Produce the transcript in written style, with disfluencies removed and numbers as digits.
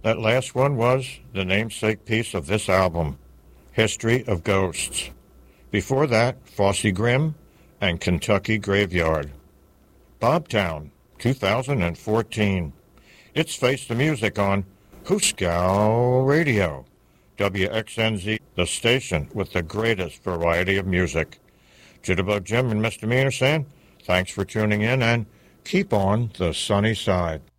That last one was the namesake piece of this album, History of Ghosts. Before that, Fosse Grimm and Kentucky Graveyard. Bobtown, 2014. It's Face the Music on Hooskow Radio. WXNZ, the station with the greatest variety of music. Jitterbug Jim and Misdemeanor saying, thanks for tuning in and keep on the sunny side.